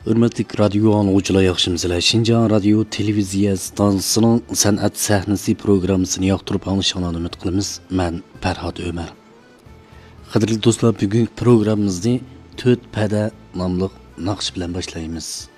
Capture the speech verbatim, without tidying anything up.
Hürmetli radyo anlıqçılar yaxşımızlar. Şinjan radyo televiziya stansiyasının san'at sahnesi programmasını yoqtirib anglashinglarni umid qilamiz. Men Farhod Ömer. Qadrli do'stlar, bugun programmamizni to'rt pada nomli naqsh bilan boshlaymiz.